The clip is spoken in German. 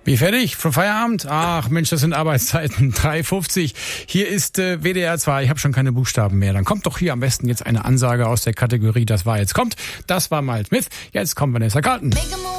Wie fertig? Für Feierabend? Ach Mensch, das sind Arbeitszeiten. 3:50. Hier ist WDR 2. Ich habe schon keine Buchstaben mehr. Dann kommt doch hier am besten jetzt eine Ansage aus der Kategorie Das war jetzt kommt. Das war Miles Smith. Jetzt kommt Vanessa Carlton.